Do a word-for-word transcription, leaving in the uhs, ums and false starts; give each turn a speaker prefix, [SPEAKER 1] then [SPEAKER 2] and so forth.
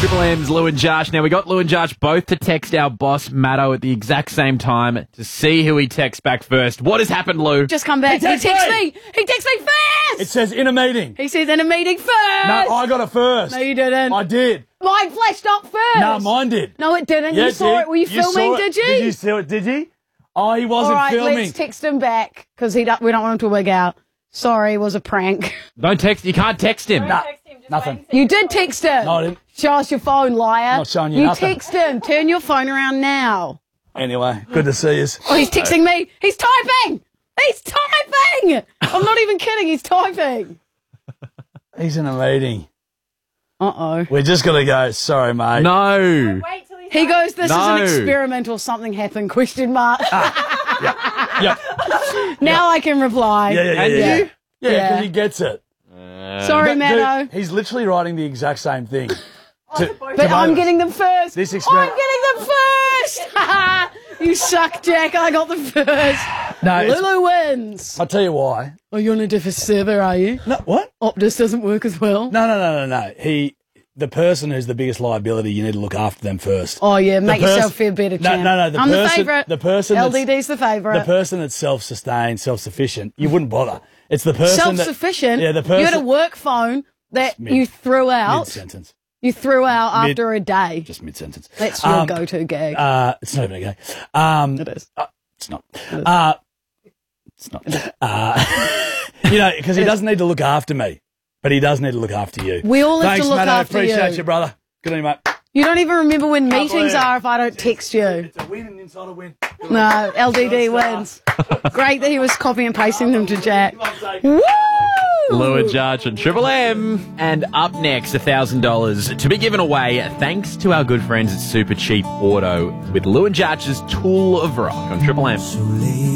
[SPEAKER 1] Triple M's Lou and Josh. Now, we got Lou and Josh both to text our boss, Matto, at the exact same time to see who he texts back first. What has happened, Lou?
[SPEAKER 2] Just come back. He
[SPEAKER 3] text
[SPEAKER 2] texts
[SPEAKER 3] me.
[SPEAKER 2] me. He texts me first.
[SPEAKER 3] It says in a meeting.
[SPEAKER 2] He says in a meeting first.
[SPEAKER 3] No, I got it first.
[SPEAKER 2] No, you didn't.
[SPEAKER 3] I did.
[SPEAKER 2] Mine flashed up first.
[SPEAKER 3] No, mine did.
[SPEAKER 2] No, it didn't.
[SPEAKER 3] Yeah,
[SPEAKER 2] you
[SPEAKER 3] it
[SPEAKER 2] saw
[SPEAKER 3] did.
[SPEAKER 2] it. Were you,
[SPEAKER 3] You
[SPEAKER 2] filming,
[SPEAKER 3] saw it.
[SPEAKER 2] did you?
[SPEAKER 3] Did you see it? Did he? Oh, he wasn't
[SPEAKER 2] All right,
[SPEAKER 3] filming.
[SPEAKER 2] let's text him back because he don't, we don't want him to wig out. Sorry, it was a prank.
[SPEAKER 1] Don't text. You can't text him.
[SPEAKER 3] Nah, nothing.
[SPEAKER 2] You did text him.
[SPEAKER 3] No, I didn't.
[SPEAKER 2] Show us your phone, liar.
[SPEAKER 3] Not showing you
[SPEAKER 2] You
[SPEAKER 3] nothing.
[SPEAKER 2] text him. Turn your phone around now.
[SPEAKER 3] Anyway, good to see you.
[SPEAKER 2] Oh, he's texting me. He's typing. He's typing. I'm not even kidding. He's typing.
[SPEAKER 3] He's in a meeting.
[SPEAKER 2] Uh-oh.
[SPEAKER 3] We're just going to go, sorry, mate.
[SPEAKER 1] No.
[SPEAKER 2] He goes, this
[SPEAKER 1] No.
[SPEAKER 2] is an experiment or something happened, question mark.
[SPEAKER 3] Yep.
[SPEAKER 2] Now I can reply.
[SPEAKER 3] Yeah, yeah, yeah.
[SPEAKER 1] And
[SPEAKER 3] Yeah,
[SPEAKER 1] you?
[SPEAKER 3] yeah. Yeah,
[SPEAKER 2] Yeah.
[SPEAKER 3] because he gets it.
[SPEAKER 2] Sorry,
[SPEAKER 3] But,
[SPEAKER 2] Matto.
[SPEAKER 3] dude, he's literally writing the exact same thing. To-
[SPEAKER 2] But
[SPEAKER 3] to
[SPEAKER 2] I'm
[SPEAKER 3] both.
[SPEAKER 2] getting them first.
[SPEAKER 3] This
[SPEAKER 2] I'm
[SPEAKER 3] experiment-
[SPEAKER 2] getting them first. You suck, Jack. I got them first.
[SPEAKER 3] No, it's-
[SPEAKER 2] Lulu wins.
[SPEAKER 3] I'll tell you why.
[SPEAKER 2] Oh, you're on a different server, are you?
[SPEAKER 3] No, what?
[SPEAKER 2] Optus doesn't work as well.
[SPEAKER 3] No, no, no, no, no. He, the person who's the biggest liability, you need to look after them first.
[SPEAKER 2] Oh, yeah. Make
[SPEAKER 3] pers-
[SPEAKER 2] yourself feel better,
[SPEAKER 3] No,
[SPEAKER 2] champ.
[SPEAKER 3] no, no, the
[SPEAKER 2] I'm the
[SPEAKER 3] person-
[SPEAKER 2] favourite.
[SPEAKER 3] the person
[SPEAKER 2] L
[SPEAKER 3] that's-
[SPEAKER 2] D D's the favourite.
[SPEAKER 3] The person that's self-sustained, self-sufficient, you wouldn't bother. It's the person that-
[SPEAKER 2] Self-sufficient.
[SPEAKER 3] Yeah, the
[SPEAKER 2] You had a
[SPEAKER 3] person.
[SPEAKER 2] work phone that
[SPEAKER 3] Mid-
[SPEAKER 2] you threw out.
[SPEAKER 3] Mid-sentence.
[SPEAKER 2] You threw out
[SPEAKER 3] Mid-
[SPEAKER 2] after a day.
[SPEAKER 3] Just mid-sentence.
[SPEAKER 2] That's your
[SPEAKER 3] Um,
[SPEAKER 2] go-to gag.
[SPEAKER 3] Uh, it's not even a gag. Um,
[SPEAKER 2] It is.
[SPEAKER 3] uh, it's not. Uh, it's not. Uh, you know, because he doesn't need to look after me, but he does need to look after you.
[SPEAKER 2] We all have
[SPEAKER 3] Thanks,
[SPEAKER 2] to look
[SPEAKER 3] Matto.
[SPEAKER 2] after
[SPEAKER 3] Appreciate
[SPEAKER 2] you.
[SPEAKER 3] you, brother. Good on you, mate.
[SPEAKER 2] You don't even remember when meetings
[SPEAKER 3] believe it.
[SPEAKER 2] are if I don't text you.
[SPEAKER 3] It's a win and inside a win.
[SPEAKER 2] No, L D D wins. Great that he was copy and pasting them to Jack. Woo!
[SPEAKER 1] Lou and Josh and Triple M. And up next, one thousand dollars to be given away thanks to our good friends at Super Cheap Auto with Lou and Josh's Tool of Rock on Triple M.